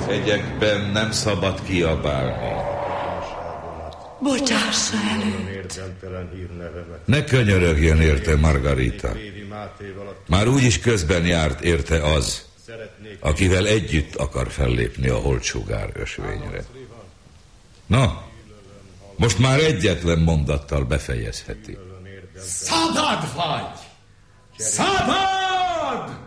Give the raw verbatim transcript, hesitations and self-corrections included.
hegyekben nem szabad kiabálni. Bocsássa előtt. Ne könyörögjön érte, Margarita. Már úgyis közben járt érte az, akivel együtt akar fellépni a holtsugár ösvényre. Na, most már egyetlen mondattal befejezheti. Szabad vagy! Szabad!